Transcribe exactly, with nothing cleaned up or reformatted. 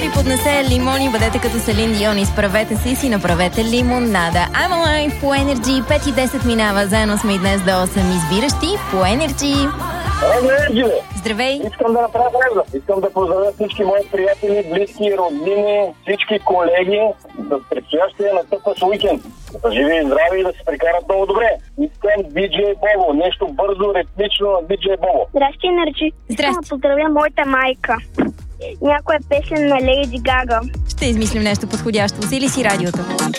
ви поднесе лимони, бъдете като Селин Дион, изправете се и си направете лимонада. I'm Alive по Energy, пет и десет минава, заедно сме и днес до осем избиращи по Energy. Енерджи! Здравей! Искам да направя превза. Искам да поздравя всички мои приятели, близки, роднини, всички колеги за предстоящия настъпващ уикенд. Да живи и здрави и да се прекарат много добре. Искам диджей Бобо. Нещо бързо, ритмично на диджей Бобо. Здрасти, Енерджи. Здрасти. Искам да поздравя моята майка. Някоя песен на Леди Гага. Ще измислим нещо подходящо. Усили си радиото.